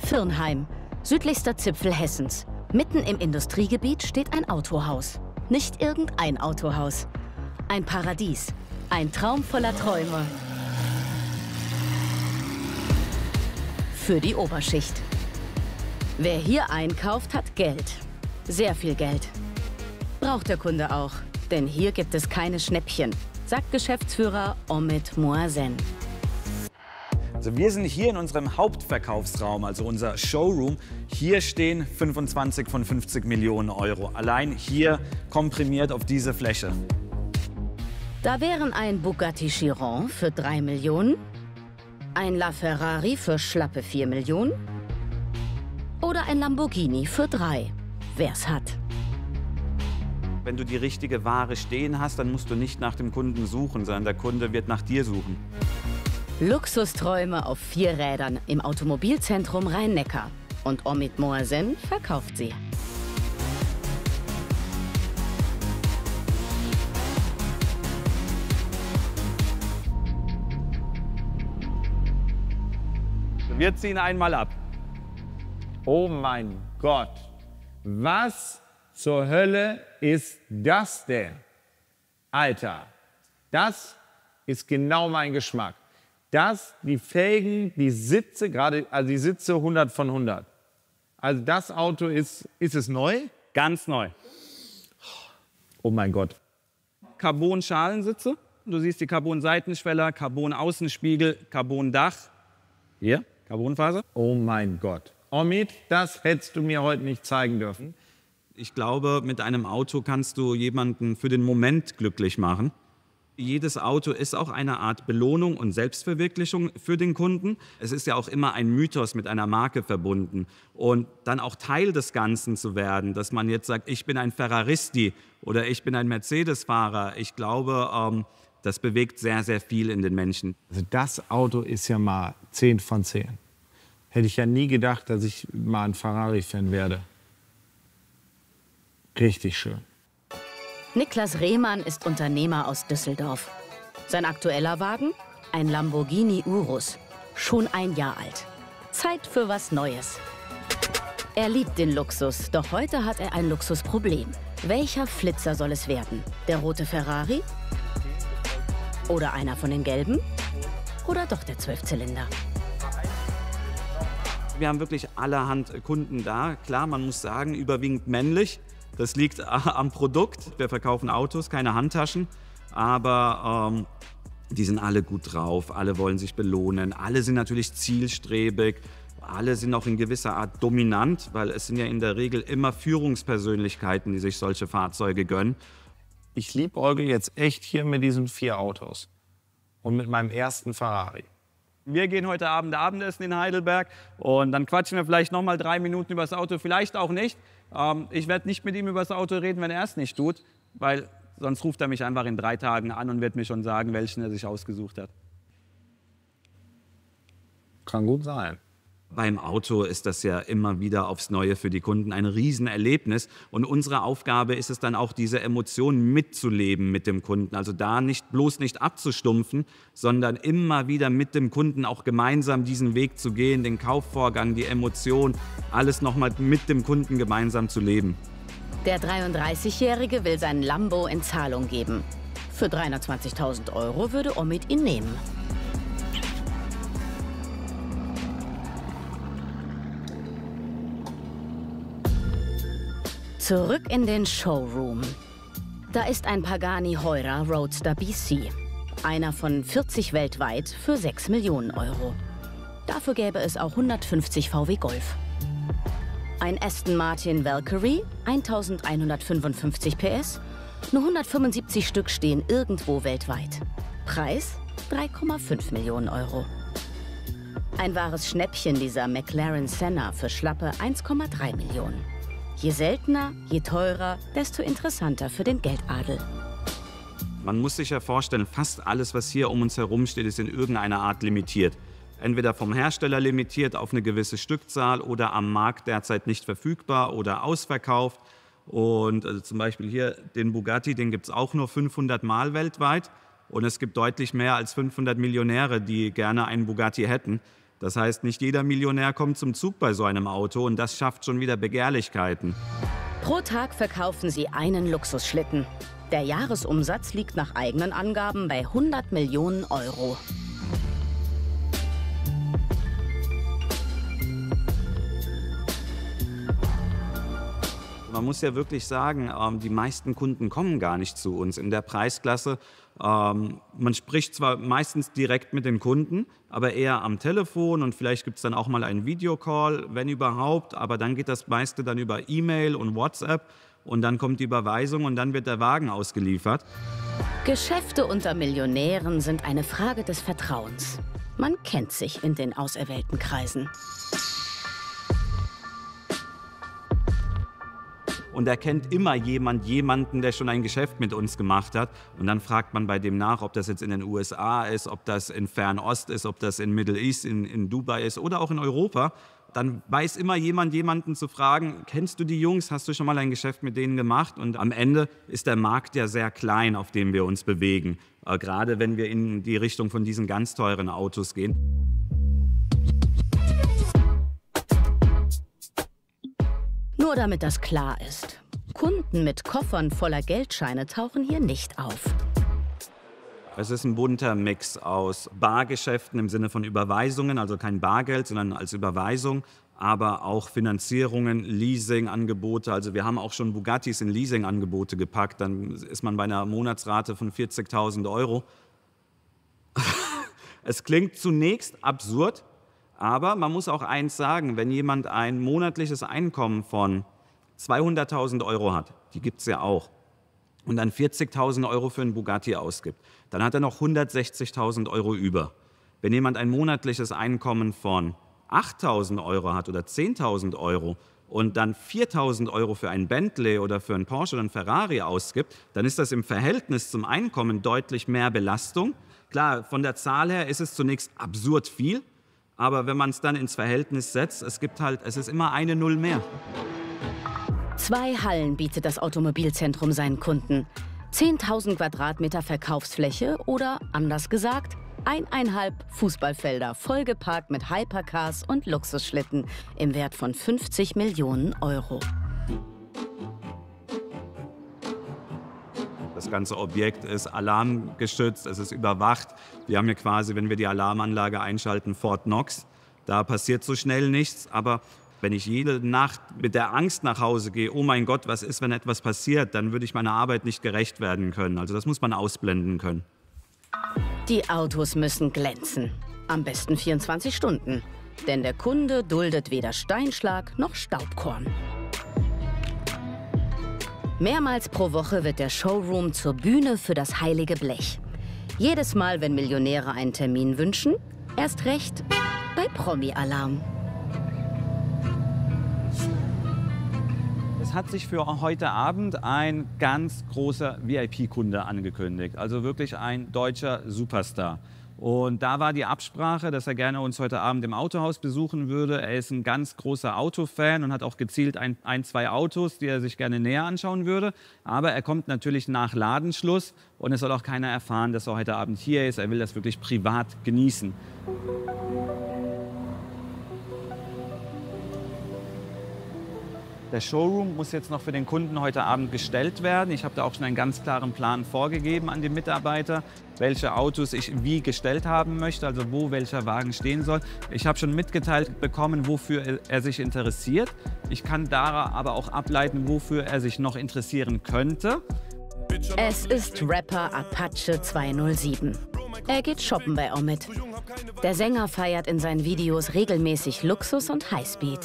Virnheim, südlichster Zipfel Hessens. Mitten im Industriegebiet steht ein Autohaus. Nicht irgendein Autohaus. Ein Paradies. Ein Traum voller Träume. Für die Oberschicht. Wer hier einkauft, hat Geld. Sehr viel Geld. Braucht der Kunde auch. Denn hier gibt es keine Schnäppchen, sagt Geschäftsführer Omid Moazen. Also wir sind hier in unserem Hauptverkaufsraum, also unser Showroom. Hier stehen 25 von 50 Millionen Euro. Allein hier komprimiert auf diese Fläche. Da wären ein Bugatti Chiron für 3 Millionen, ein LaFerrari für schlappe 4 Millionen oder ein Lamborghini für 3, wer's hat. Wenn du die richtige Ware stehen hast, dann musst du nicht nach dem Kunden suchen, sondern der Kunde wird nach dir suchen. Luxusträume auf 4 Rädern im Automobilzentrum Rhein-Neckar. Und Omid Moazen verkauft sie. Wir ziehen einmal ab. Oh mein Gott, was zur Hölle ist das denn? Alter, das ist genau mein Geschmack. Die Felgen, die Sitze, gerade, also die Sitze 100 von 100. Also das Auto ist es neu? Ganz neu. Oh mein Gott. Carbon-Schalensitze. Du siehst die Carbon-Seitenschweller, Carbon-Außenspiegel, Carbon-Dach. Hier, Carbonfaser. Oh mein Gott. Omid, das hättest du mir heute nicht zeigen dürfen. Ich glaube, mit einem Auto kannst du jemanden für den Moment glücklich machen. Jedes Auto ist auch eine Art Belohnung und Selbstverwirklichung für den Kunden. Es ist ja auch immer ein Mythos mit einer Marke verbunden. Und dann auch Teil des Ganzen zu werden, dass man jetzt sagt, ich bin ein Ferraristi oder ich bin ein Mercedes-Fahrer. Ich glaube, das bewegt sehr, sehr viel in den Menschen. Also das Auto ist ja mal 10 von 10. Hätte ich ja nie gedacht, dass ich mal ein Ferrari-Fan werde. Richtig schön. Niklas Rehmann ist Unternehmer aus Düsseldorf. Sein aktueller Wagen? Ein Lamborghini Urus. Schon 1 Jahr alt. Zeit für was Neues. Er liebt den Luxus, doch heute hat er ein Luxusproblem. Welcher Flitzer soll es werden? Der rote Ferrari? Oder einer von den gelben? Oder doch der 12-Zylinder? Wir haben wirklich allerhand Kunden da. Klar, man muss sagen, überwiegend männlich. Das liegt am Produkt. Wir verkaufen Autos, keine Handtaschen. Aber die sind alle gut drauf, alle wollen sich belohnen. Alle sind natürlich zielstrebig. Alle sind auch in gewisser Art dominant, weil es sind ja in der Regel immer Führungspersönlichkeiten, die sich solche Fahrzeuge gönnen. Ich liebäugle jetzt echt hier mit diesen 4 Autos und mit meinem ersten Ferrari. Wir gehen heute Abend Abendessen in Heidelberg und dann quatschen wir vielleicht noch mal 3 Minuten über das Auto, vielleicht auch nicht. Ich werde nicht mit ihm über das Auto reden, wenn er es nicht tut, weil sonst ruft er mich einfach in 3 Tagen an und wird mir schon sagen, welchen er sich ausgesucht hat. Kann gut sein. Beim Auto ist das ja immer wieder aufs Neue für die Kunden ein Riesenerlebnis. Und unsere Aufgabe ist es dann auch, diese Emotionen mitzuleben mit dem Kunden. Also da bloß nicht abzustumpfen, sondern immer wieder mit dem Kunden auch gemeinsam diesen Weg zu gehen, den Kaufvorgang, die Emotion, alles nochmal mit dem Kunden gemeinsam zu leben. Der 33-Jährige will seinen Lambo in Zahlung geben. Für 320.000 € würde Omid ihn nehmen. Zurück in den Showroom. Da ist ein Pagani Huayra Roadster BC. Einer von 40 weltweit für 6 Millionen €. Dafür gäbe es auch 150 VW Golf. Ein Aston Martin Valkyrie, 1155 PS. Nur 175 Stück stehen irgendwo weltweit. Preis 3,5 Millionen €. Ein wahres Schnäppchen dieser McLaren Senna für schlappe 1,3 Millionen. Je seltener, je teurer, desto interessanter für den Geldadel. Man muss sich ja vorstellen, fast alles, was hier um uns herum steht, ist in irgendeiner Art limitiert. Entweder vom Hersteller limitiert auf eine gewisse Stückzahl oder am Markt derzeit nicht verfügbar oder ausverkauft. Und also zum Beispiel hier den Bugatti, den gibt es auch nur 500 Mal weltweit. Und es gibt deutlich mehr als 500 Millionäre, die gerne einen Bugatti hätten. Das heißt, nicht jeder Millionär kommt zum Zug bei so einem Auto und das schafft schon wieder Begehrlichkeiten. Pro Tag verkaufen sie einen Luxusschlitten. Der Jahresumsatz liegt nach eigenen Angaben bei 100 Millionen Euro. Man muss ja wirklich sagen, die meisten Kunden kommen gar nicht zu uns in der Preisklasse. Man spricht zwar meistens direkt mit den Kunden, aber eher am Telefon und vielleicht gibt es dann auch mal einen Videocall, wenn überhaupt. Aber dann geht das meiste dann über E-Mail und WhatsApp und dann kommt die Überweisung und dann wird der Wagen ausgeliefert. Geschäfte unter Millionären sind eine Frage des Vertrauens. Man kennt sich in den auserwählten Kreisen. Und er kennt immer jemanden, der schon ein Geschäft mit uns gemacht hat. Und dann fragt man bei dem nach, ob das jetzt in den USA ist, ob das in Fernost ist, ob das in Middle East, in Dubai ist oder auch in Europa. Dann weiß immer jemanden zu fragen, kennst du die Jungs, hast du schon mal ein Geschäft mit denen gemacht? Und am Ende ist der Markt ja sehr klein, auf dem wir uns bewegen. Gerade wenn wir in die Richtung von diesen ganz teuren Autos gehen. Nur damit das klar ist. Kunden mit Koffern voller Geldscheine tauchen hier nicht auf. Es ist ein bunter Mix aus Bargeschäften im Sinne von Überweisungen, also kein Bargeld, sondern als Überweisung, aber auch Finanzierungen, Leasingangebote. Also wir haben auch schon Bugattis in Leasingangebote gepackt, dann ist man bei einer Monatsrate von 40.000 Euro. Es klingt zunächst absurd, aber man muss auch eins sagen, wenn jemand ein monatliches Einkommen von 200.000 Euro hat, die gibt es ja auch, und dann 40.000 Euro für einen Bugatti ausgibt, dann hat er noch 160.000 Euro über. Wenn jemand ein monatliches Einkommen von 8.000 Euro hat oder 10.000 Euro und dann 4.000 Euro für ein Bentley oder für einen Porsche oder einen Ferrari ausgibt, dann ist das im Verhältnis zum Einkommen deutlich mehr Belastung. Klar, von der Zahl her ist es zunächst absurd viel, aber wenn man es dann ins Verhältnis setzt, es ist immer eine Null mehr. 2 Hallen bietet das Automobilzentrum seinen Kunden. 10.000 Quadratmeter Verkaufsfläche oder, anders gesagt, 1,5 Fußballfelder vollgeparkt mit Hypercars und Luxusschlitten im Wert von 50 Millionen Euro. Das ganze Objekt ist alarmgeschützt, es ist überwacht. Wir haben hier quasi, wenn wir die Alarmanlage einschalten, Fort Knox. Da passiert so schnell nichts, aber wenn ich jede Nacht mit der Angst nach Hause gehe, oh mein Gott, was ist, wenn etwas passiert, dann würde ich meiner Arbeit nicht gerecht werden können. Also das muss man ausblenden können. Die Autos müssen glänzen. Am besten 24 Stunden. Denn der Kunde duldet weder Steinschlag noch Staubkorn. Mehrmals pro Woche wird der Showroom zur Bühne für das heilige Blech. Jedes Mal, wenn Millionäre einen Termin wünschen, erst recht bei Promi-Alarm. Es hat sich für heute Abend ein ganz großer VIP-Kunde angekündigt, also wirklich ein deutscher Superstar. Und da war die Absprache, dass er gerne uns heute Abend im Autohaus besuchen würde. Er ist ein ganz großer Autofan und hat auch gezielt ein, zwei Autos, die er sich gerne näher anschauen würde. Aber er kommt natürlich nach Ladenschluss und es soll auch keiner erfahren, dass er heute Abend hier ist. Er will das wirklich privat genießen. Der Showroom muss jetzt noch für den Kunden heute Abend gestellt werden. Ich habe da auch schon einen ganz klaren Plan vorgegeben an die Mitarbeiter, welche Autos ich wie gestellt haben möchte, also wo welcher Wagen stehen soll. Ich habe schon mitgeteilt bekommen, wofür er sich interessiert. Ich kann da aber auch ableiten, wofür er sich noch interessieren könnte. Es ist Rapper Apache 207. Er geht shoppen bei Omid. Der Sänger feiert in seinen Videos regelmäßig Luxus und Highspeed.